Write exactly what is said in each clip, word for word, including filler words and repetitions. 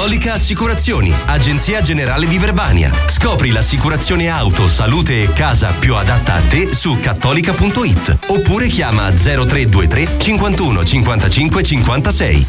Cattolica Assicurazioni, agenzia generale di Verbania. Scopri l'assicurazione auto, salute e casa più adatta a te su cattolica punto it oppure chiama zero tre due tre cinquantuno cinquantacinque cinquantasei.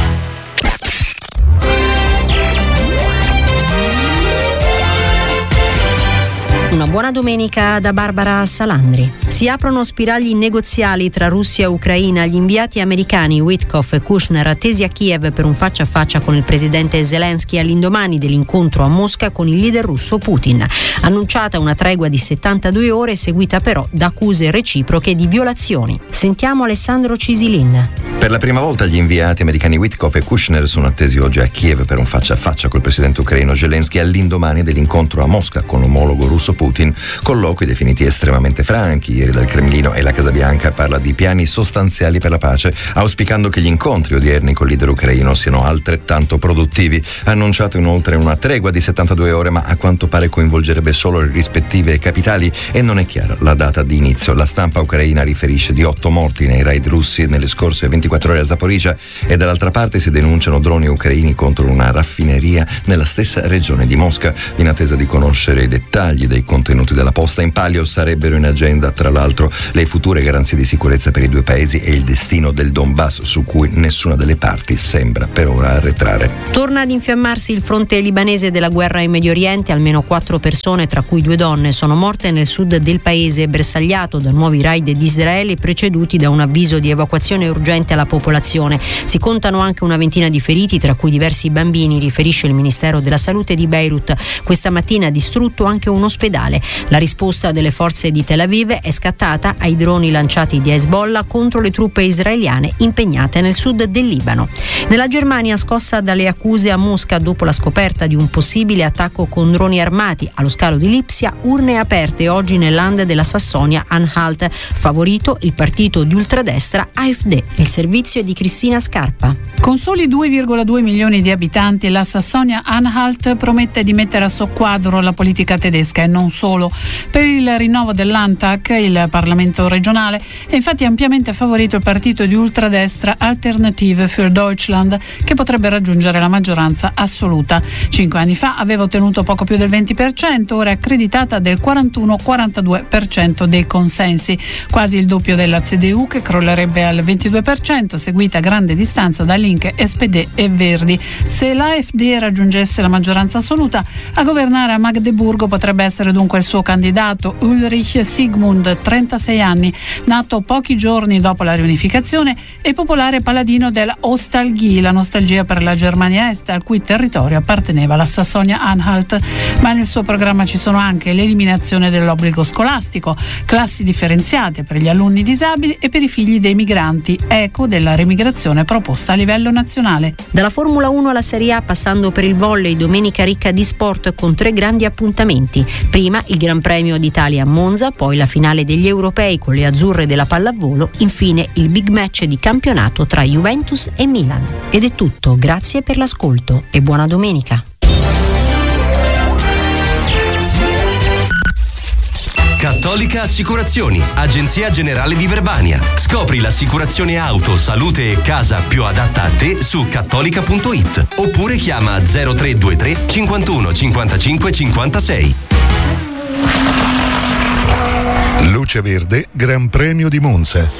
Una buona domenica da Barbara Salandri. Si aprono spiragli negoziali tra Russia e Ucraina. Gli inviati americani Witkoff e Kushner attesi a Kiev per un faccia a faccia con il presidente Zelensky all'indomani dell'incontro a Mosca con il leader russo Putin. Annunciata una tregua di settantadue ore seguita però da accuse reciproche di violazioni. Sentiamo Alessandro Cisilin. Per la prima volta gli inviati americani Witkoff e Kushner sono attesi oggi a Kiev per un faccia a faccia col presidente ucraino Zelensky all'indomani dell'incontro a Mosca con l'omologo russo Putin. Colloqui definiti estremamente franchi ieri dal Cremlino, e la Casa Bianca parla di piani sostanziali per la pace, auspicando che gli incontri odierni col leader ucraino siano altrettanto produttivi. Ha annunciato inoltre una tregua di settantadue ore, ma a quanto pare coinvolgerebbe solo le rispettive capitali e non è chiara la data di inizio. La stampa ucraina riferisce di otto morti nei raid russi nelle scorse ventiquattro ore a Zaporizhzhia, e dall'altra parte si denunciano droni ucraini contro una raffineria nella stessa regione di Mosca. In attesa di conoscere i dettagli dei contenuti della posta in palio sarebbero in agenda tra l'altro le future garanzie di sicurezza per i due paesi e il destino del Donbass, su cui nessuna delle parti sembra per ora arretrare. Torna ad infiammarsi il fronte libanese della guerra in Medio Oriente. Almeno quattro persone, tra cui due donne, sono morte nel sud del paese, bersagliato da nuovi raid di Israele preceduti da un avviso di evacuazione urgente alla popolazione. Si contano anche una ventina di feriti, tra cui diversi bambini, riferisce il Ministero della Salute di Beirut. Questa mattina ha distrutto anche un ospedale. La risposta delle forze di Tel Aviv è scattata ai droni lanciati di Hezbollah contro le truppe israeliane impegnate nel sud del Libano. Nella Germania, scossa dalle accuse a Mosca dopo la scoperta di un possibile attacco con droni armati allo scalo di Lipsia, urne aperte oggi nel land della Sassonia-Anhalt. Favorito il partito di ultradestra A F D. Il servizio è di Cristina Scarpa. Con soli due virgola due milioni di abitanti, la Sassonia-Anhalt promette di mettere a soqquadro la politica tedesca e non solo. Per il rinnovo dell'Antag, il Parlamento regionale, è infatti ampiamente favorito il partito di ultradestra Alternative für Deutschland, che potrebbe raggiungere la maggioranza assoluta. Cinque anni fa aveva ottenuto poco più del venti per cento, ora è accreditata del quarantuno quarantadue per cento dei consensi, quasi il doppio della C D U, che crollerebbe al ventidue per cento, seguita a grande distanza da Link, S P D e Verdi. Se l'A F D raggiungesse la maggioranza assoluta, a governare a Magdeburgo potrebbe essere dunque il suo candidato Ulrich Sigmund, trentasei anni, nato pochi giorni dopo la riunificazione e popolare paladino della Ostalgie, la nostalgia per la Germania Est, al cui territorio apparteneva la Sassonia-Anhalt. Ma nel suo programma ci sono anche l'eliminazione dell'obbligo scolastico, classi differenziate per gli alunni disabili e per i figli dei migranti, eco della remigrazione proposta a livello nazionale. Dalla Formula uno alla Serie A, passando per il volley, domenica ricca di sport con tre grandi appuntamenti. Prima il Gran Premio d'Italia a Monza, poi la finale degli europei con le azzurre della pallavolo, infine il big match di campionato tra Juventus e Milan. Ed è tutto, grazie per l'ascolto e buona domenica. Cattolica Assicurazioni, agenzia generale di Verbania. Scopri l'assicurazione auto, salute e casa più adatta a te su cattolica punto it oppure chiama zero tre due tre cinquantuno cinquantacinque cinquantasei. Luce Verde, Gran Premio di Monza.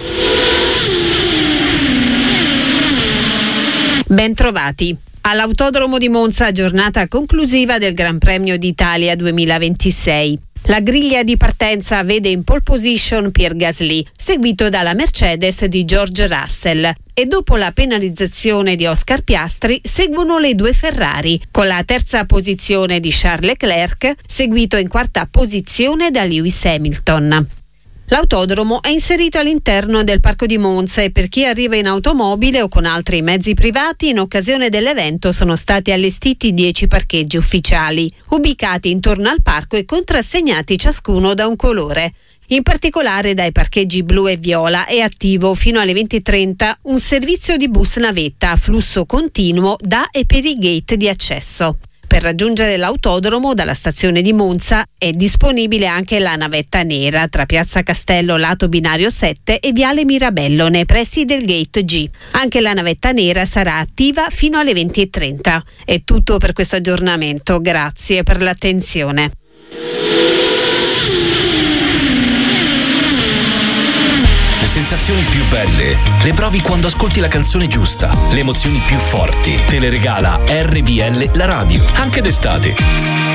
Bentrovati. All'Autodromo di Monza, giornata conclusiva del Gran Premio d'Italia duemilaventisei. La griglia di partenza vede in pole position Pierre Gasly, seguito dalla Mercedes di George Russell. E dopo la penalizzazione di Oscar Piastri seguono le due Ferrari, con la terza posizione di Charles Leclerc, seguito in quarta posizione da Lewis Hamilton. L'autodromo è inserito all'interno del Parco di Monza e per chi arriva in automobile o con altri mezzi privati, in occasione dell'evento sono stati allestiti dieci parcheggi ufficiali, ubicati intorno al parco e contrassegnati ciascuno da un colore. In particolare dai parcheggi blu e viola è attivo fino alle venti e trenta un servizio di bus navetta a flusso continuo da e per i gate di accesso. Per raggiungere l'autodromo dalla stazione di Monza è disponibile anche la navetta nera tra Piazza Castello lato binario sette e Viale Mirabello nei pressi del Gate G. Anche la navetta nera sarà attiva fino alle venti e trenta. È tutto per questo aggiornamento, grazie per l'attenzione. Le sensazioni più belle le provi quando ascolti la canzone giusta. Le emozioni più forti te le regala R V L la radio, anche d'estate.